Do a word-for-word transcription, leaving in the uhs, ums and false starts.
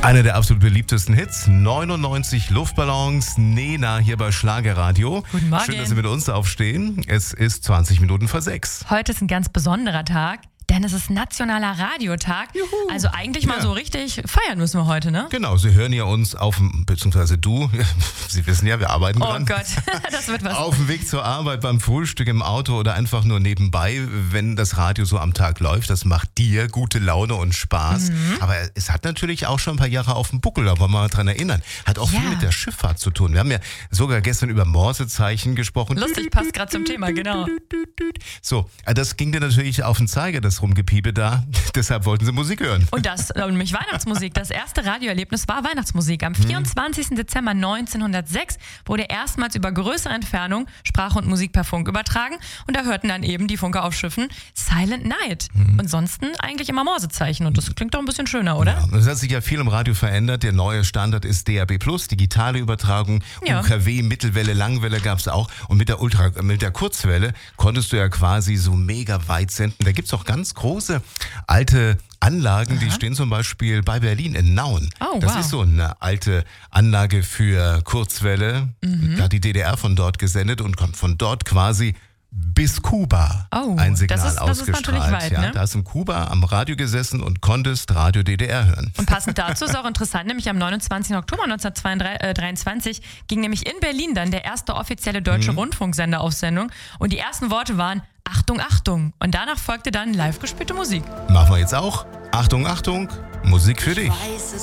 Einer der absolut beliebtesten Hits, neunundneunzig Luftballons, Nena hier bei Schlagerradio. Guten Morgen. Schön, dass Sie mit uns aufstehen. Es ist zwanzig Minuten vor sechs. Heute ist ein ganz besonderer Tag, denn es ist Nationaler Radiotag. Juhu. Also eigentlich mal Ja. so richtig feiern müssen wir heute, ne? Genau, Sie hören ja uns auf dem, beziehungsweise du, Sie wissen ja, wir arbeiten Oh dran. Gott, das wird was. Auf dem Weg zur Arbeit, beim Frühstück, im Auto oder einfach nur nebenbei, wenn das Radio so am Tag läuft. Das macht dir gute Laune und Spaß. Mhm. Aber es hat natürlich auch schon ein paar Jahre auf dem Buckel, da wollen wir mal dran erinnern. Hat auch Ja. viel mit der Schifffahrt zu tun. Wir haben ja sogar gestern über Morsezeichen gesprochen. Lustig, passt gerade zum Thema, genau. So, das ging dir natürlich auf den Zeiger, das Rumgepiepe da. Deshalb wollten sie Musik hören. Und das, nämlich Weihnachtsmusik. Das erste Radioerlebnis war Weihnachtsmusik. Am vierundzwanzigsten Dezember neunzehnhundertsechs wurde erstmals über größere Entfernung Sprache und Musik per Funk übertragen. Und da hörten dann eben die Funker auf Schiffen Silent Night. Und ansonsten eigentlich immer Morsezeichen. Und das klingt doch ein bisschen schöner, oder? Ja, es hat sich ja viel im Radio verändert. Der neue Standard ist D A B plus, digitale Übertragung, Ja. U K W, Mittelwelle, Langwelle gab es auch. Und mit der Ultra, mit der Kurzwelle konntest du ja quasi so mega weit senden. Da gibt es auch ganz große alte Anlagen, die stehen zum Beispiel bei Berlin in Nauen. Oh, das wow. ist so eine alte Anlage für Kurzwelle. Mhm. Da hat die D D R von dort gesendet und kommt von dort quasi bis Kuba Oh, ein Signal das ist- das ist ausgestrahlt. natürlich weit, ja, ne? da hast du in Kuba am Radio gesessen und konntest Radio D D R hören. Und passend dazu ist auch interessant, nämlich am neunundzwanzigsten Oktober neunzehnhundertdreiundzwanzig ging nämlich in Berlin dann der erste offizielle deutsche Rundfunksender auf Sendung. Und die ersten Worte waren Achtung, Achtung. Und danach folgte dann live gespielte Musik. Machen wir jetzt auch. Achtung, Achtung, Musik für dich. Ich weiß, es